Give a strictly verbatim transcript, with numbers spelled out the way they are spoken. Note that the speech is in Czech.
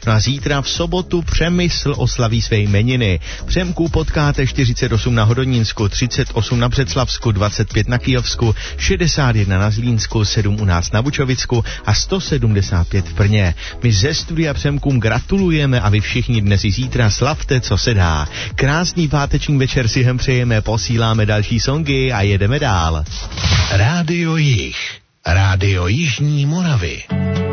No a zítra v sobotu Přemysl oslaví své jmeniny. Přemku potkáte čtyřicet osm na Hodonínsku, třicet osm na Břeclavsku, dvacet pět na Kyjovsku, šedesát jedna na Zlínsku, sedm u nás na Bučovicku a sto sedmdesát pět v Brně. My ze studia Přemkům gratulujeme a vy všichni dnes i zítra slavte, co se dá. Krásný páteční večer si hem přejeme, posíláme další songy a jedeme dál. Rádio Jih, Rádio Jižní Moravy.